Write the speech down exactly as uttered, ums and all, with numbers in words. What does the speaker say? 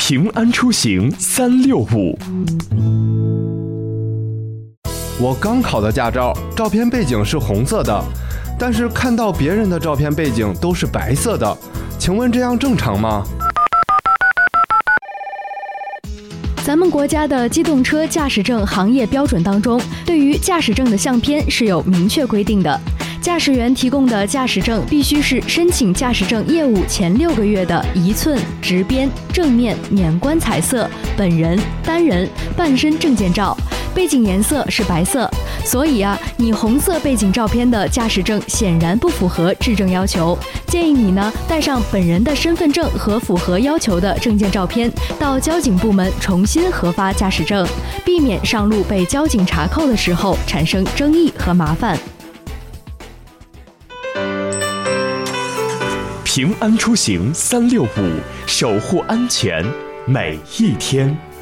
平安出行三六五。 我刚考的驾照，照片背景是红色的，但是看到别人的照片背景都是白色的，请问这样正常吗？ 咱们国家的机动车驾驶证行业标准当中，对于驾驶证的相片是有明确规定的。驾驶员提供的驾驶证必须是申请驾驶证业务前六个月的一寸、直边、正面、免冠彩色、本人、单人、半身证件照，背景颜色是白色。所以啊，你红色背景照片的驾驶证显然不符合质证要求，建议你呢带上本人的身份证和符合要求的证件照片，到交警部门重新核发驾驶证，避免上路被交警查扣的时候产生争议和麻烦。 平安出行三六五，守护安全每一天。